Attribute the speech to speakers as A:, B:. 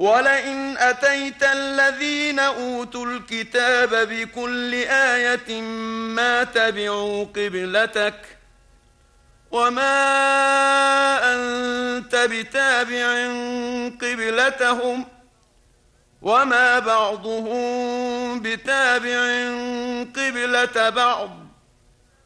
A: ولئن أتيت الذين أوتوا الكتاب بكل آية ما تبعوا قبلتك وما أنت بتابع قبلتهم وما بعضهم بتابع قبلة بعض